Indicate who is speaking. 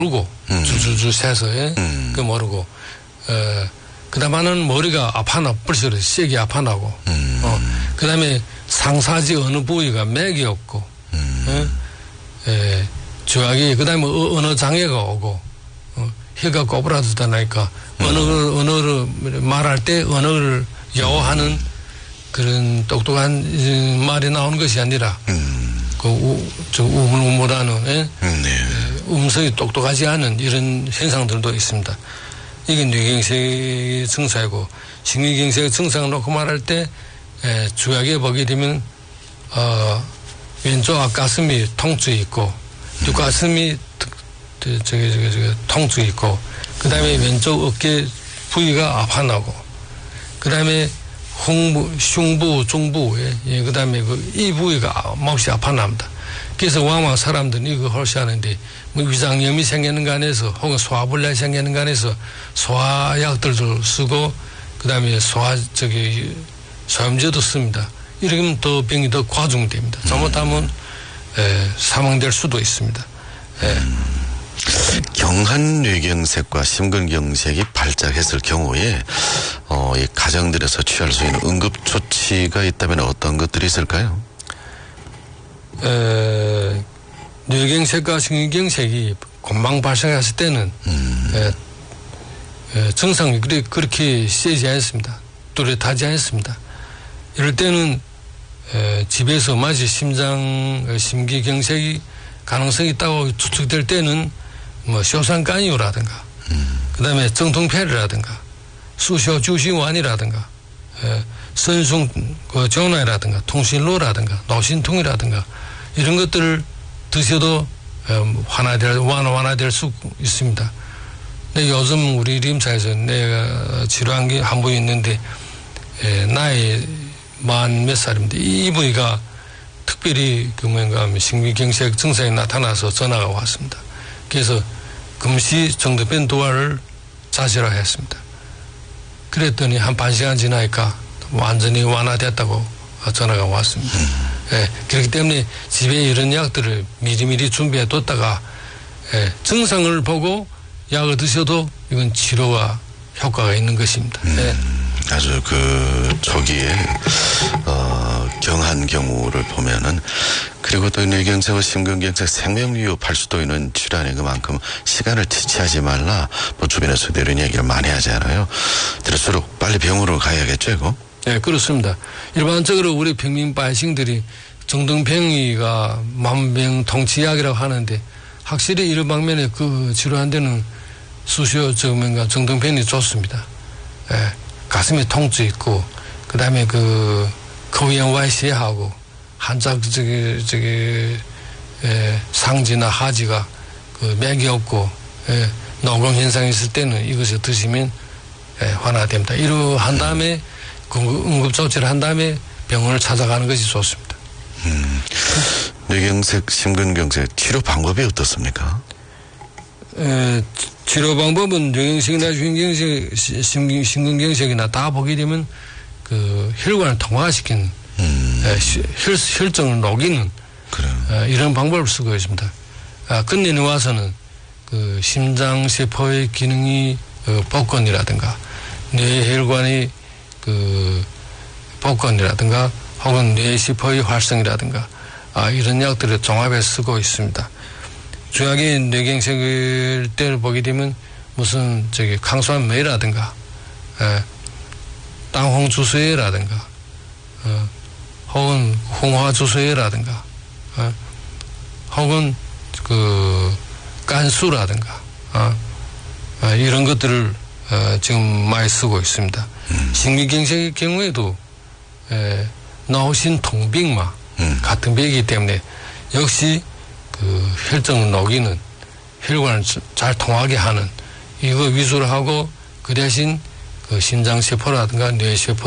Speaker 1: 모르고 줄줄줄 새서 그 모르고 그다음에는 머리가 아파나 벌써 세게 아파나고 그다음에 상사지 어느 부위가 맥이 없고 주악이 그다음에 언어 장애가 오고 혀가 꼬부라지다 나니까 언어를 말할 때 언어를 여호하는 그런 똑똑한 말이 나오는 것이 아니라 저 우물우물하는 음성이 똑똑하지 않은 이런 현상들도 있습니다. 이게 뇌경색의 증상이고 식미경색의 증상을 놓고 말할 때 주약에 보게 되면 왼쪽 앞가슴이 통증이 있고 뒷가슴이 통증이 있고 그다음에 왼쪽 어깨 부위가 아파나고 그다음에 흉부, 중부, 그다음에 이 부위가 몹시 아파납니다. 그래서 왕왕 사람들은 이거 홀씨하는데 뭐 위장염이 생기는 거 안에서 혹은 소화불량이 생기는 거 안에서 소화약들도 쓰고 그다음에 소염제도 씁니다. 이러면 더 병이 더 과중됩니다. 잘못하면 사망될 수도 있습니다.
Speaker 2: 경한 뇌경색과 심근경색이 발작했을 경우에 이 가정들에서 취할 수 있는 응급 조치가 있다면 어떤 것들이 있을까요?
Speaker 1: 뇌경색과 심근경색이 금방 발생했을 때는 증상이 그렇게 세지 않습니다. 뚜렷하지 않습니다. 이럴 때는 집에서 마치 심기경색이 가능성이 있다고 추측될 때는 뭐 쇼산간이유라든가 그다음에 정통패리라든가 수쇼주시완이라든가 선숭 전화라든가 통신로라든가 노신통이라든가 이런 것들을 드셔도 완화될 수 있습니다. 근데 요즘 우리 림사에서 내가 치료한 게 한 분 있는데 나이 만 몇 살입니다. 이 부위가 특별히 심기경색 증상이 나타나서 전화가 왔습니다. 그래서 금시 정도변 도화를 자실화했습니다. 그랬더니 한 반 시간 지나니까 완전히 완화됐다고 전화가 왔습니다. 그렇기 때문에 집에 이런 약들을 미리미리 준비해 뒀다가 증상을 보고 약을 드셔도 이건 치료와 효과가 있는 것입니다.
Speaker 2: 아주 초기에 경한 경우를 보면은 그리고 또 뇌경색과 심근경색 생명 위협할 수도 있는 질환인 그만큼 시간을 지체하지 말라 뭐 주변에서도 이런 얘기를 많이 하잖아요. 들을수록 빨리 병원으로 가야겠죠, 이거?
Speaker 1: 네, 그렇습니다. 일반적으로 우리 평민百姓들이 정등병이가 만병통치약이라고 하는데 확실히 이런 방면에 치료한 데는 정등병이 좋습니다. 가슴에 통증 있고 그다음에 거위양와시하고 한짝 상지나 하지가 맥이 없고 노공 현상이 있을 때는 이것을 드시면 완화됩니다. 이러한 다음에 응급 조치를 한 다음에 병원을 찾아가는 것이 좋습니다.
Speaker 2: 뇌경색, 심근경색 치료 방법이 어떻습니까?
Speaker 1: 치료 방법은 뇌경색이나 심근경색이나 다 보게 되면 혈관을 통화시키는 혈정을 녹이는 이런 방법을 쓰고 있습니다. 근래 와서는 심장세포의 기능이 복권이라든가 뇌혈관의 복권이라든가 혹은 뇌세포의 활성이라든가 이런 약들을 종합해서 쓰고 있습니다. 주약의 뇌경색 때를 보게 되면 무슨 강수한 매라든가 땅홍주소해라든가 혹은 홍화주소해라든가 혹은 깐수라든가 이런 것들을 지금 많이 쓰고 있습니다. 심기경색의 경우에도 노신통병마 같은 병이기 때문에 역시 혈정을 녹이는 혈관을 잘 통하게 하는 이거 위주로 하고 그 대신 심장세포라든가 뇌세포